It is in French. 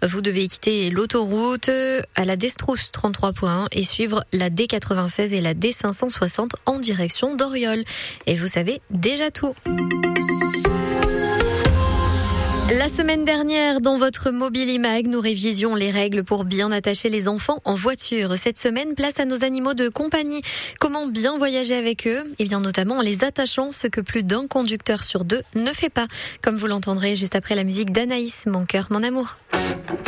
Vous devez quitter l'autoroute à la Destrousse 33.1 et suivre la D96 et la D560 en direction d'Oriol. Et vous savez déjà tout. La semaine dernière, dans votre Mobilimag, nous révisions les règles pour bien attacher les enfants en voiture. Cette semaine, place à nos animaux de compagnie. Comment bien voyager avec eux ? Eh bien, notamment en les attachant, ce que plus d'un conducteur sur deux ne fait pas. Comme vous l'entendrez juste après la musique d'Anaïs, Mon cœur, mon amour.